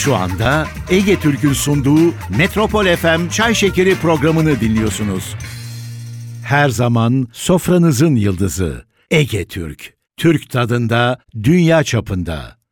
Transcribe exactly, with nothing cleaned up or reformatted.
şu anda Ege Türk'ün sunduğu Metropol F M Çay Şekeri programını dinliyorsunuz. Her zaman sofranızın yıldızı Ege Türk. Türk tadında, dünya çapında.